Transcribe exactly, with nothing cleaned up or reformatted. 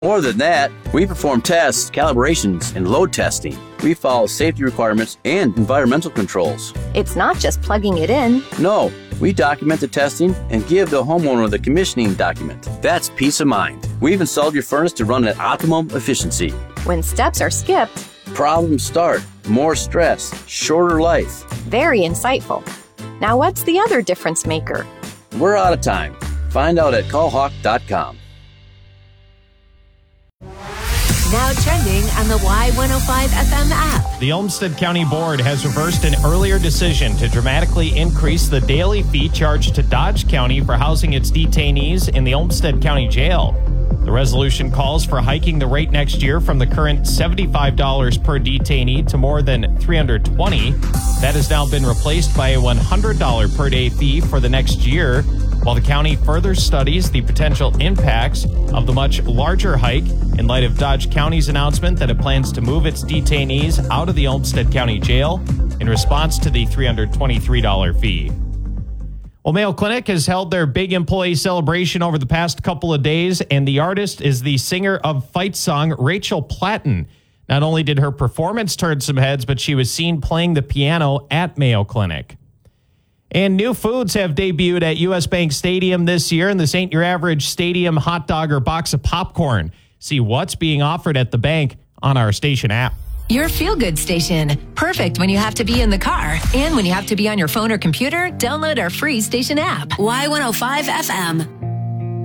More than that, we perform tests, calibrations, and load testing. We follow safety requirements and environmental controls. It's not just plugging it in. No, we document the testing and give the homeowner the commissioning document. That's peace of mind. We've installed your furnace to run at optimum efficiency. When steps are skipped, problems start. More stress, shorter life. Very insightful. Now what's the other difference maker? We're out of time. Find out at call hawk dot com. Now trending on the Y one oh five F M app. The Olmsted County Board has reversed an earlier decision to dramatically increase the daily fee charged to Dodge County for housing its detainees in the Olmsted County Jail. The resolution calls for hiking the rate next year from the current seventy-five dollars per detainee to more than three hundred twenty dollars. That has now been replaced by a one hundred dollars per day fee for the next year, while the county further studies the potential impacts of the much larger hike in light of Dodge County's announcement that it plans to move its detainees out of the Olmsted County Jail in response to the three hundred twenty-three dollars fee. Well, Mayo Clinic has held their big employee celebration over the past couple of days, and the artist is the singer of Fight Song, Rachel Platten. Not only did her performance turn some heads, but she was seen playing the piano at Mayo Clinic. And new foods have debuted at U S. Bank Stadium this year, and this ain't your average stadium hot dog or box of popcorn. See what's being offered at the bank on our station app. Your feel-good station. Perfect when you have to be in the car and when you have to be on your phone or computer. Download our free station app. Y one oh five F M.